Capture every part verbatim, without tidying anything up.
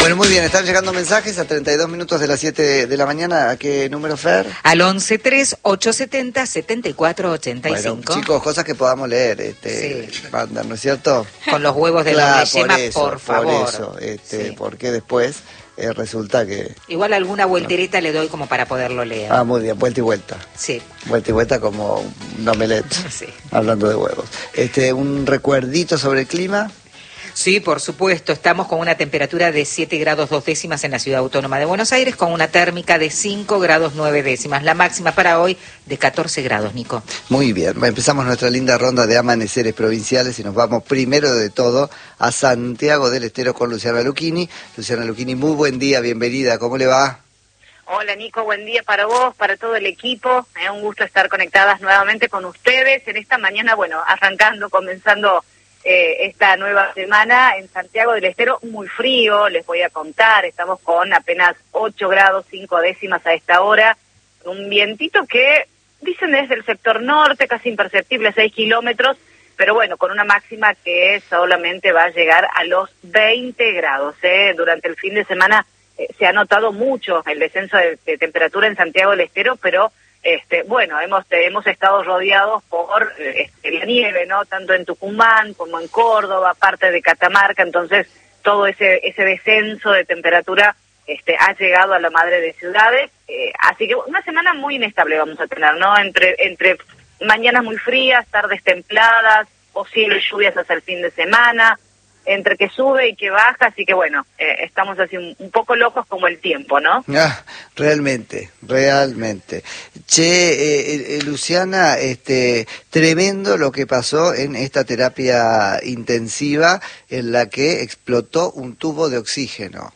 Bueno, muy bien, están llegando mensajes a treinta y dos minutos de las siete de la mañana. ¿A qué número, Fer? Al once tres ocho setenta setenta y cuatro ochenta y cinco. Bueno, chicos, cosas que podamos leer, este, Sí. mandan, ¿no es cierto? Con los huevos de Claro, la yema, por eso, por favor. Por eso, este, Sí. porque después eh, resulta que... Igual alguna vuelterita le doy como para poderlo leer. Ah, muy bien, vuelta y vuelta. Sí. Vuelta y vuelta como un omelette, Sí. hablando de huevos. Este, un recuerdito sobre el clima. Sí, por supuesto. Estamos con una temperatura de siete grados dos décimas en la Ciudad Autónoma de Buenos Aires, con una térmica de cinco grados nueve décimas. La máxima para hoy de catorce grados, Nico. Muy bien, empezamos nuestra linda ronda de amaneceres provinciales y nos vamos primero de todo a Santiago del Estero con Luciana Lucchini. Luciana Lucchini, muy buen día, bienvenida, ¿cómo le va? Hola Nico, buen día para vos, para todo el equipo. Es un gusto estar conectadas nuevamente con ustedes en esta mañana, bueno, arrancando, comenzando eh, esta nueva semana en Santiago del Estero, muy frío, les voy a contar, estamos con apenas ocho grados cinco décimas a esta hora, un vientito que dicen desde el sector norte, casi imperceptible, seis kilómetros, pero bueno, con una máxima que solamente va a llegar a los veinte grados. ¿eh? Durante el fin de semana eh, se ha notado mucho el descenso de, de temperatura en Santiago del Estero, pero este bueno, hemos hemos estado rodeados por este, la nieve, ¿no? Tanto en Tucumán como en Córdoba, parte de Catamarca, entonces todo ese ese descenso de temperatura este ha llegado a la madre de ciudades, eh, así que una semana muy inestable vamos a tener, ¿no? Entre entre mañanas muy frías, tardes templadas, posibles lluvias hasta el fin de semana, entre que sube y que baja, así que bueno, eh, estamos así un, un poco locos como el tiempo, ¿no? Ah, realmente, realmente. Che, eh, eh, Luciana, este, tremendo lo que pasó en esta terapia intensiva en la que explotó un tubo de oxígeno.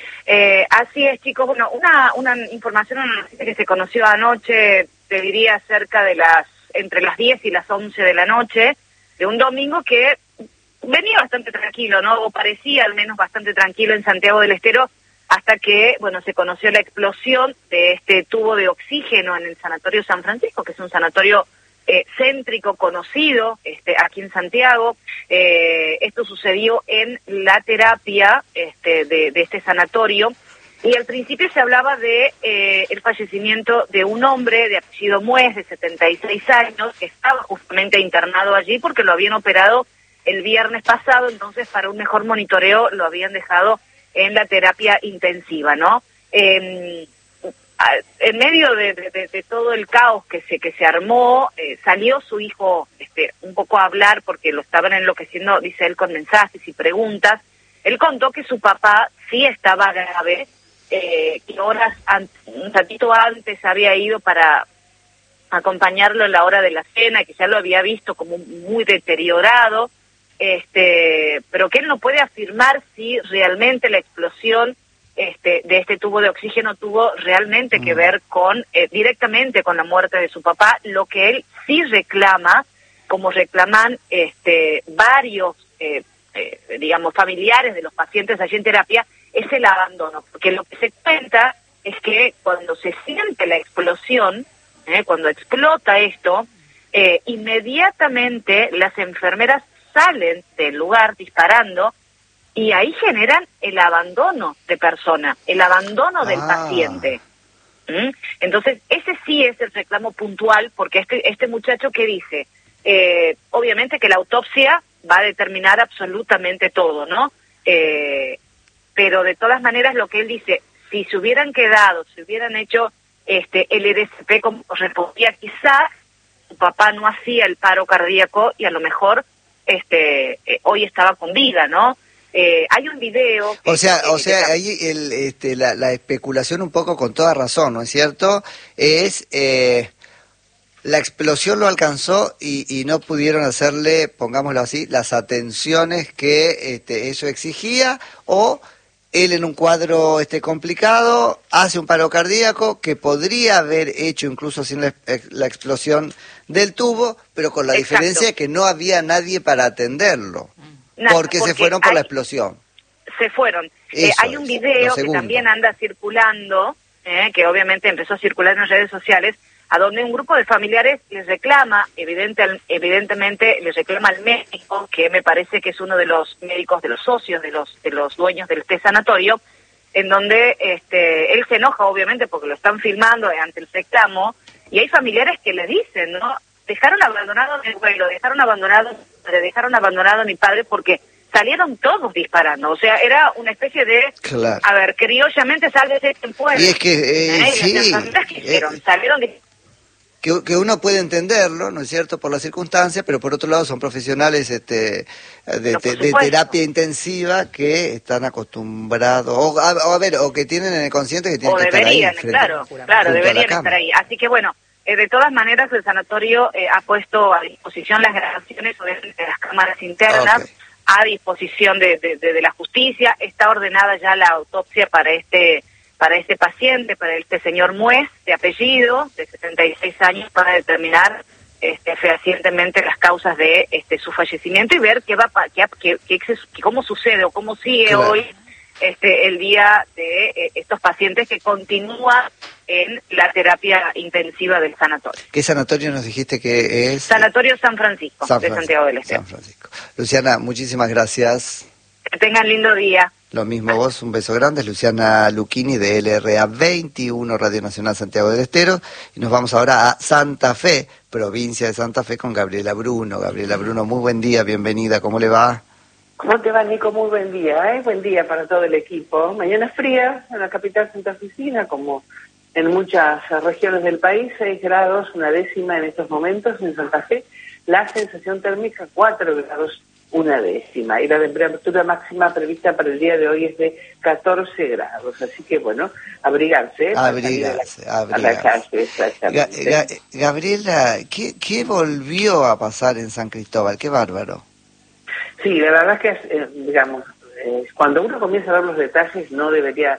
Eh, así es, chicos. Bueno, una, una información, una noticia que se conoció anoche, te diría cerca de las, entre las diez y las once de la noche, de un domingo que venía bastante tranquilo, ¿no? O parecía al menos bastante tranquilo en Santiago del Estero, hasta que, bueno, se conoció la explosión de este tubo de oxígeno en el Sanatorio San Francisco, que es un sanatorio eh, céntrico conocido este, aquí en Santiago. Eh, esto sucedió en la terapia este, de, de este sanatorio, y al principio se hablaba de eh, el fallecimiento de un hombre de apellido Muez, de setenta y seis años, que estaba justamente internado allí porque lo habían operado el viernes pasado, entonces para un mejor monitoreo lo habían dejado en la terapia intensiva, ¿no? Eh, en medio de, de, de todo el caos que se que se armó, eh, salió su hijo este, un poco a hablar porque lo estaban enloqueciendo, dice él, con mensajes y preguntas. Él contó que su papá sí estaba grave, eh, que horas an- un ratito antes había ido para acompañarlo en la hora de la cena, que ya lo había visto como muy deteriorado, este, pero que él no puede afirmar si realmente la explosión este, de este tubo de oxígeno tuvo realmente que ver con eh, directamente con la muerte de su papá. Lo que él sí reclama, como reclaman este, varios, eh, eh, digamos, familiares de los pacientes allí en terapia, es el abandono, porque lo que se cuenta es que cuando se siente la explosión, eh, cuando explota esto, eh, inmediatamente las enfermeras salen del lugar disparando y ahí generan el abandono de persona, el abandono ah. del paciente. ¿Mm? Entonces, ese sí es el reclamo puntual, porque este este muchacho que dice, eh, obviamente que la autopsia va a determinar absolutamente todo, ¿no? Eh, pero de todas maneras lo que él dice, si se hubieran quedado, si hubieran hecho este el R C P como correspondía, quizás su papá no hacía el paro cardíaco y a lo mejor este eh, hoy estaba con vida, ¿no? Eh, hay un video... O sea, que, o que, sea, que... ahí el, este, la, la especulación un poco con toda razón, ¿no es cierto? Es eh, la explosión lo alcanzó y, y no pudieron hacerle, pongámoslo así, las atenciones que este, eso exigía, o él en un cuadro este complicado hace un paro cardíaco que podría haber hecho incluso sin la, la explosión del tubo, pero con la Exacto. diferencia de que no había nadie para atenderlo. Nada, porque, porque se fueron por hay, la explosión. Se fueron. Eh, hay un video que también anda circulando, eh, que obviamente empezó a circular en redes sociales, a donde un grupo de familiares les reclama, evidente, evidentemente les reclama al médico, que me parece que es uno de los médicos, de los socios, de los de los dueños de este sanatorio, en donde este, él se enoja, obviamente, porque lo están filmando ante el reclamo, y hay familiares que le dicen, ¿no? Dejaron abandonado mi abuelo, dejaron abandonado, dejaron abandonado a mi padre porque salieron todos disparando. O sea, era una especie de, claro. a ver, criollamente, sálvese quien pueda. Y es que, eh, ¿Eh? sí, Las familias que hicieron, eh, salieron de... Que, que uno puede entenderlo, ¿no es cierto?, por las circunstancias, pero por otro lado son profesionales este, de, de, de terapia intensiva que están acostumbrados, o a, o a ver, o que tienen en el consciente que tienen o que deberían, estar ahí. claro, claro, deberían estar ahí. Así que bueno, eh, de todas maneras el sanatorio eh, ha puesto a disposición las grabaciones de las cámaras internas, okay. a disposición de, de, de, de la justicia. Está ordenada ya la autopsia para este... para este paciente, para este señor Muez, de apellido, de setenta y seis años, para determinar este, fehacientemente las causas de este su fallecimiento y ver qué va qué, qué, qué, qué, cómo sucede o cómo sigue claro. hoy este el día de eh, estos pacientes que continúan en la terapia intensiva del sanatorio. ¿Qué sanatorio nos dijiste que es? Sanatorio San Francisco, San Francisco de Santiago del Estero. San Francisco. Luciana, muchísimas gracias. Que tengan lindo día. Lo mismo vos, un beso grande. Luciana Lucchini de L R A veintiuno, Radio Nacional Santiago del Estero. Y nos vamos ahora a Santa Fe, provincia de Santa Fe, con Gabriela Bruno. Gabriela Bruno, muy buen día, bienvenida, ¿cómo le va? ¿Cómo te va, Nico? Muy buen día, ¿eh? Buen día para todo el equipo. Mañana fría en la capital santafesina, como en muchas regiones del país, seis grados, una décima en estos momentos en Santa Fe. La sensación térmica, cuatro grados, una décima, y la temperatura máxima prevista para el día de hoy es de catorce grados, así que bueno, abrigarse. ¿eh? Abrigarse, a, la, abrigarse. a la calle, exactamente. Ga, Ga, Gabriela, ¿qué, ¿qué volvió a pasar en San Cristóbal? ¡Qué bárbaro! Sí, la verdad es que, eh, digamos, eh, cuando uno comienza a ver los detalles no debería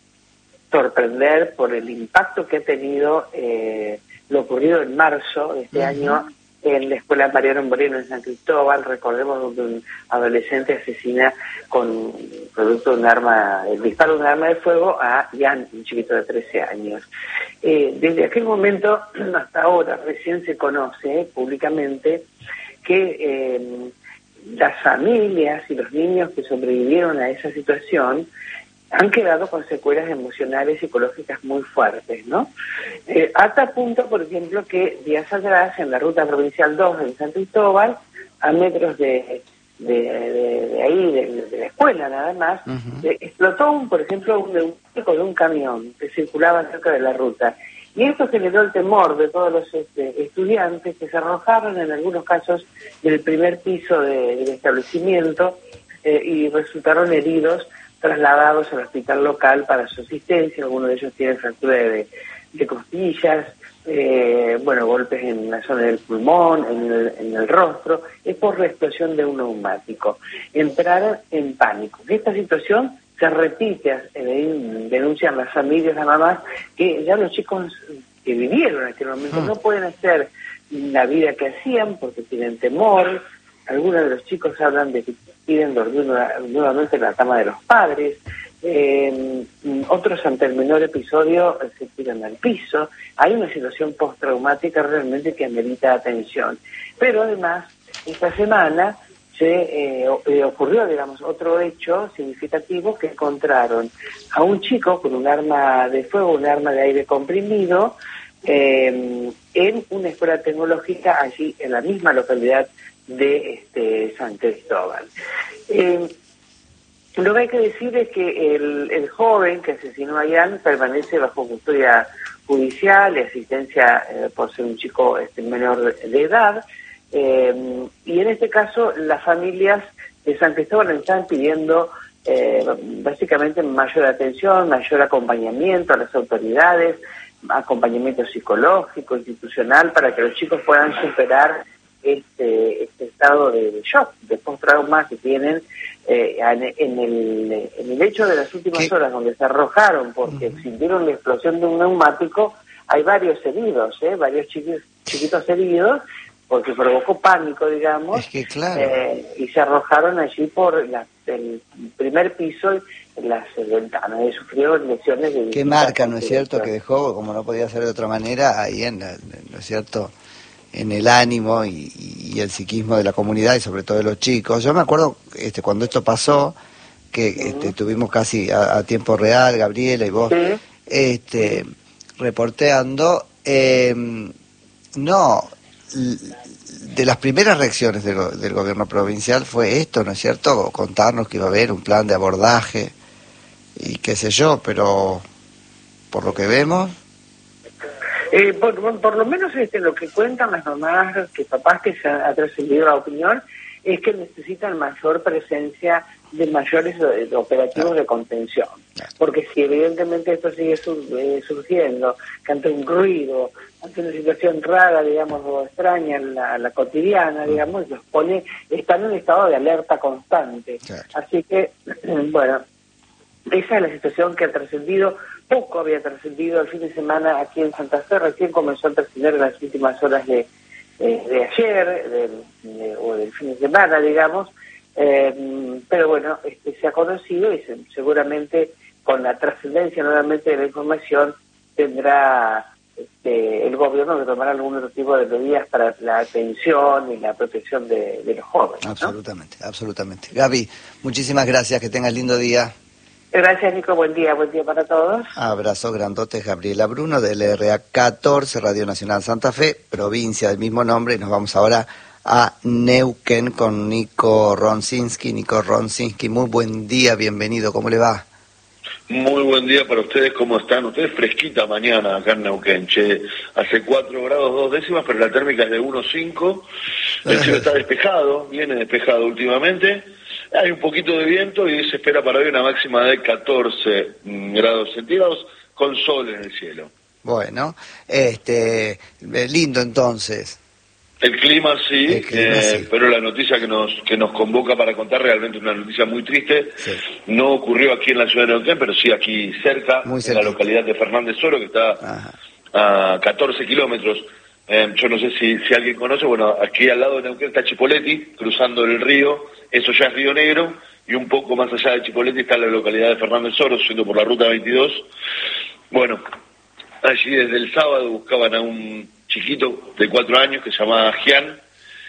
sorprender por el impacto que ha tenido eh, lo ocurrido en marzo de este uh-huh. año en la escuela Mariano Moreno en San Cristóbal. Recordemos donde un adolescente asesina con producto de un arma, el disparo de un arma de fuego a Ian, un chiquito de trece años. Eh, desde aquel momento hasta ahora recién se conoce eh, públicamente que eh, las familias y los niños que sobrevivieron a esa situación han quedado con secuelas emocionales y psicológicas muy fuertes, ¿no? Eh, hasta punto, por ejemplo, que días atrás, en la ruta provincial dos en San Cristóbal, a metros de, de, de, de ahí, de, de la escuela nada más, uh-huh. eh, explotó, un, por ejemplo, un neumático de un camión que circulaba cerca de la ruta. Y esto generó el temor de todos los este, estudiantes que se arrojaron, en algunos casos, del primer piso de, del establecimiento eh, y resultaron heridos, trasladados al hospital local para su asistencia. Algunos de ellos tienen fractura de, de costillas, eh, bueno, golpes en la zona del pulmón, en el, en el rostro. Es por la explosión de un neumático. Entraron en pánico. Esta situación se repite, eh, denuncian las familias, las mamás, que ya los chicos que vivieron en aquel momento no pueden hacer la vida que hacían porque tienen temor. Algunos de los chicos hablan de que piden dormir nuevamente en la cama de los padres. Eh, otros, ante el menor episodio, se tiran al piso. Hay una situación postraumática realmente que amerita atención. Pero además, esta semana se eh, ocurrió, digamos, otro hecho significativo, que encontraron a un chico con un arma de fuego, un arma de aire comprimido, eh, en una escuela tecnológica allí en la misma localidad de este San Cristóbal. Eh, lo que hay que decir es que el, el joven que asesinó a Ian permanece bajo custodia judicial y asistencia eh, por ser un chico este, menor de edad, eh, y en este caso las familias de San Cristóbal están pidiendo eh, básicamente mayor atención, mayor acompañamiento a las autoridades, acompañamiento psicológico, institucional, para que los chicos puedan superar Este, este estado de shock, de post-trauma que tienen eh, en, en, el, en el hecho de las últimas ¿Qué? horas donde se arrojaron porque uh-huh. sintieron la explosión de un neumático. Hay varios heridos, ¿eh? varios chiquitos, chiquitos heridos, porque provocó pánico, digamos, es que, claro. eh, y se arrojaron allí por la, el primer piso, en las ventanas, y sufrieron lesiones de... Qué marca, ¿no es cierto?, que dejó, como no podía ser de otra manera, ahí en, la, ¿no es cierto?, en el ánimo y, y el psiquismo de la comunidad y sobre todo de los chicos. Yo me acuerdo este cuando esto pasó, que este, tuvimos casi a, a tiempo real, Gabriela y vos, Sí. este, reporteando, eh, no, de las primeras reacciones del, go- del gobierno provincial fue esto, ¿no es cierto? Contarnos que iba a haber un plan de abordaje y qué sé yo, pero por lo que vemos... Eh, por, por, por lo menos este, lo que cuentan las mamás, que papás que se ha, ha trascendido la opinión, es que necesitan mayor presencia de mayores eh, de operativos de contención. Porque si evidentemente esto sigue sur, eh, surgiendo, que ante un ruido, ante una situación rara, digamos, o extraña, la, la cotidiana, digamos, los pone, están en un estado de alerta constante. Claro. Así que, bueno, esa es la situación que ha trascendido. Poco había trascendido el fin de semana aquí en Santa Fe, recién comenzó a trascender en las últimas horas de, eh, de ayer, del, de, o del fin de semana, digamos, eh, pero bueno, este, se ha conocido y se, seguramente con la trascendencia nuevamente de la información tendrá este, el gobierno que tomar algún otro tipo de medidas para la atención y la protección de, de los jóvenes, ¿no? Absolutamente, absolutamente. Gaby, muchísimas gracias, que tengas lindo día. Gracias, Nico, buen día, buen día para todos. Abrazo grandote, Gabriela Bruno, del R A catorce, Radio Nacional Santa Fe, provincia del mismo nombre, y nos vamos ahora a Neuquén con Nico Ronczynski. Nico Ronczynski, muy buen día, bienvenido, ¿cómo le va? Muy buen día para ustedes, ¿cómo están? Ustedes fresquita mañana acá en Neuquén, che, hace cuatro grados dos décimas, pero la térmica es de uno coma cinco, el cielo está despejado, viene despejado últimamente, hay un poquito de viento y se espera para hoy una máxima de catorce grados centígrados con sol en el cielo. Bueno, este, lindo entonces. El clima sí, El clima, eh, sí. pero la noticia que nos que nos convoca para contar realmente es una noticia muy triste. Sí. No ocurrió aquí en la ciudad de Neuquén, pero sí aquí cerca, Muy en cerquita. la localidad de Fernández Oro, que está Ajá. a catorce kilómetros. Eh, yo no sé si, si alguien conoce, bueno, aquí al lado de Neuquén está Chipoleti, cruzando el río, eso ya es Río Negro, y un poco más allá de Chipoleti está la localidad de Fernández Oro, yendo por la ruta veintidós. Bueno, allí desde el sábado buscaban a un chiquito de cuatro años que se llamaba Gian,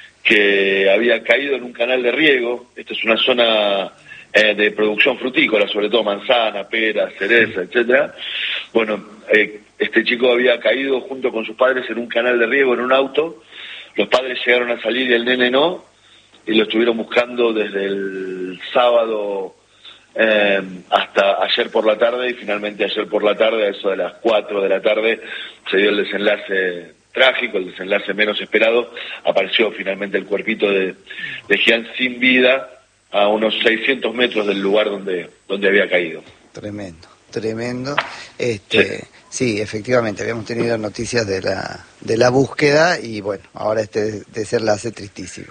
que había caído en un canal de riego. Esta es una zona eh, de producción frutícola, sobre todo manzana, pera, cereza, etcétera. Bueno, eh, este chico había caído junto con sus padres en un canal de riego en un auto. Los padres llegaron a salir y el nene no, y lo estuvieron buscando desde el sábado eh, hasta ayer por la tarde, y finalmente ayer por la tarde, a eso de las cuatro de la tarde, se dio el desenlace trágico, el desenlace menos esperado. Apareció finalmente el cuerpito de, de Gian sin vida a unos seiscientos metros del lugar donde, donde había caído. Tremendo, tremendo. Este, sí. sí, efectivamente, habíamos tenido noticias de la de la búsqueda y bueno, ahora este desenlace tristísimo.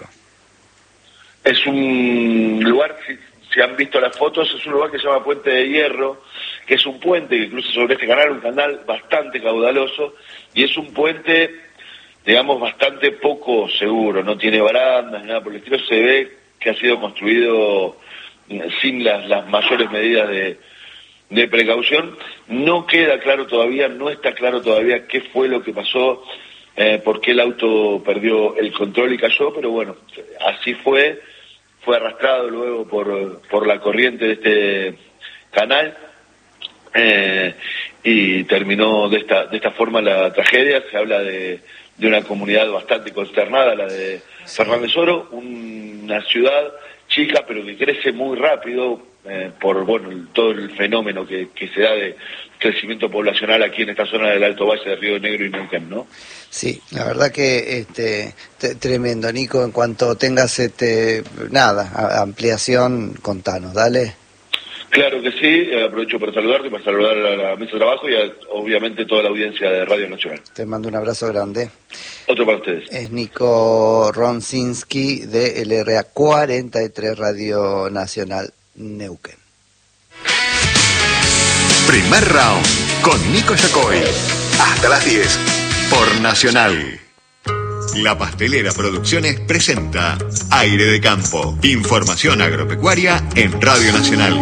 Es un lugar, si, si han visto las fotos, es un lugar que se llama Puente de Hierro, que es un puente que cruza sobre este canal, un canal bastante caudaloso, y es un puente, digamos, bastante poco seguro, no tiene barandas, nada por el estilo. Se ve que ha sido construido sin las, las mayores medidas de, de precaución. No queda claro todavía, no está claro todavía qué fue lo que pasó, eh, por qué el auto perdió el control y cayó, pero bueno, así fue, fue arrastrado luego por, por la corriente de este canal. Eh, y terminó de esta de esta forma la tragedia. Se habla de, de una comunidad bastante consternada, la de Fernández Oro, una ciudad chica pero que crece muy rápido eh, por bueno el, todo el fenómeno que, que se da de crecimiento poblacional aquí en esta zona del Alto Valle de Río Negro y Neuquén, ¿no? Sí, la verdad que este t- tremendo, Nico. En cuanto tengas este nada a- ampliación, contanos, dale. Claro que sí, aprovecho para saludarte, para saludar a la mesa de trabajo y a, obviamente toda la audiencia de Radio Nacional. Te mando un abrazo grande. Otro para ustedes. Es Nico Ronczynski de L R A cuarenta y tres Radio Nacional Neuquén. Primer round con Nico Yacoy. Hasta las diez por Nacional. La Pastelera Producciones presenta Aire de Campo. Información agropecuaria en Radio Nacional.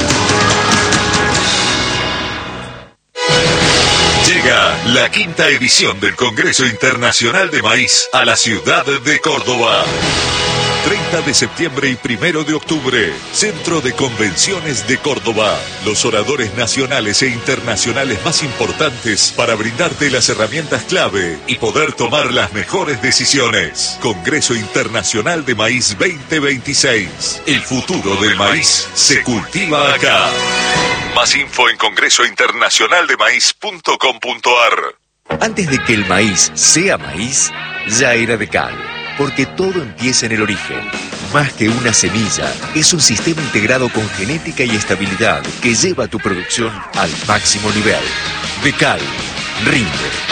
Llega la quinta edición del Congreso Internacional de Maíz a la ciudad de Córdoba. treinta de septiembre y primero de octubre. Centro de Convenciones de Córdoba. Los oradores nacionales e internacionales más importantes para brindarte las herramientas clave y poder tomar las mejores decisiones. Congreso Internacional de Maíz veinte veintiséis. El futuro del maíz se cultiva acá. Más info en congreso internacional de maíz punto com punto ar. Antes de que el maíz sea maíz, ya era Decal. Porque todo empieza en el origen. Más que una semilla, es un sistema integrado con genética y estabilidad que lleva tu producción al máximo nivel. Decal, rinde.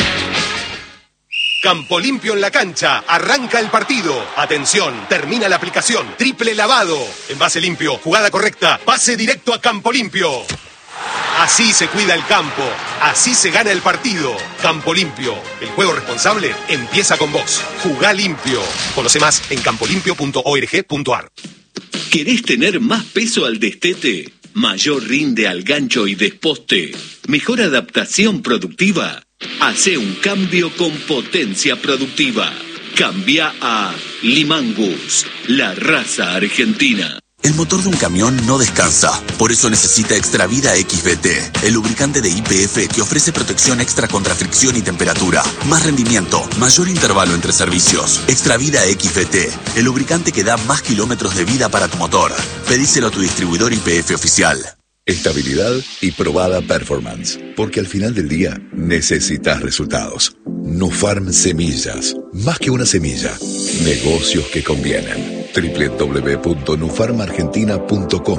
Campo Limpio en la cancha, arranca el partido. Atención, termina la aplicación. Triple lavado. Envase limpio, jugada correcta, pase directo a Campo Limpio. Así se cuida el campo, así se gana el partido. Campo Limpio, el juego responsable empieza con vos. Jugá limpio. Conoce más en campo limpio punto org punto ar. ¿Querés tener más peso al destete? ¿Mayor rinde al gancho y desposte? ¿Mejor adaptación productiva? Hace un cambio con potencia productiva. Cambia a Limangus, la raza argentina. El motor de un camión no descansa, por eso necesita Extravida X V T, el lubricante de Y P F que ofrece protección extra contra fricción y temperatura, más rendimiento, mayor intervalo entre servicios. Extravida X V T, el lubricante que da más kilómetros de vida para tu motor. Pedíselo a tu distribuidor Y P F oficial. Estabilidad y probada performance, porque al final del día necesitas resultados. Nufarm Semillas, más que una semilla, negocios que convienen. doble u doble u doble u punto nufarm argentina punto com